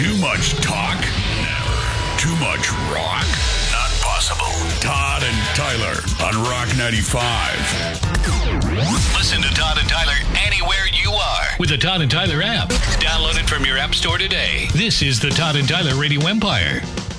Too much talk? Never. Too much rock? Not possible. Todd and Tyler on Rock 95. Listen to Todd and Tyler anywhere you are with the Todd and Tyler app. Download it from your app store today. This is the Todd and Tyler Radio Empire.